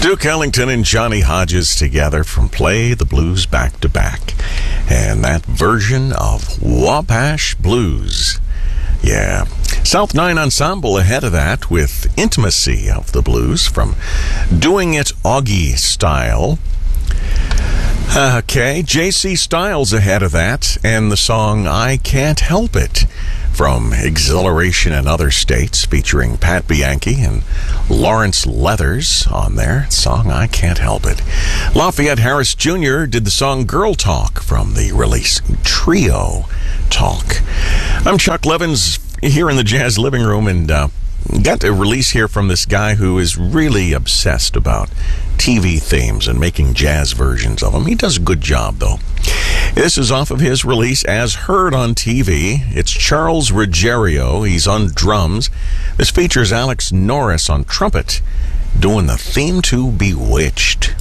Duke Ellington and Johnny Hodges together from Play the Blues Back to Back. And that version of Wabash Blues. Yeah. South 9 Ensemble ahead of that with Intimacy of the Blues from Doing It Augie Style. Okay, J.C. Styles ahead of that, and the song I Can't Help It from Exhilaration in Other States, featuring Pat Bianchi and Lawrence Leathers on there. Song I Can't Help It. Lafayette Harris Jr. did the song Girl Talk from the release Trio Talk. I'm Chuck Levins here in the Jazz Living Room, and got a release here from this guy who is really obsessed about TV themes and making jazz versions of them. He does a good job, though. This is off of his release As Heard on TV. It's Charles Ruggiero. He's on drums. This features Alex Norris on trumpet doing the theme to Bewitched.